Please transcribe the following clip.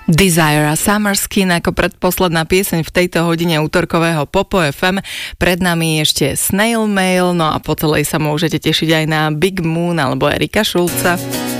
Desire a Summer Skin ako predposledná pieseň v tejto hodine útorkového Popo FM. Pred nami ešte Snail Mail, no a po celej sa môžete tešiť aj na Big Moon alebo Erika Šulca.